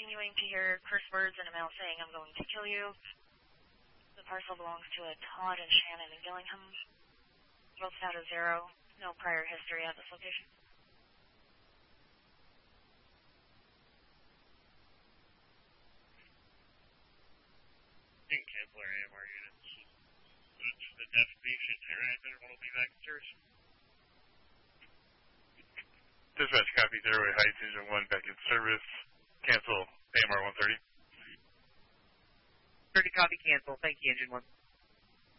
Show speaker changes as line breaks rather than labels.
continuing to hear curse words and a male saying, "I'm going to kill you." The parcel belongs to a Todd and Shannon in Gillingham. Both out of 0. No prior history at this location.
Cancel our AMR units. The destination area center will be back in service.
Dispatch copy 0 Heights, Engine 1 back in service. Cancel AMR 130.
30 copy, cancel. Thank you, Engine 1.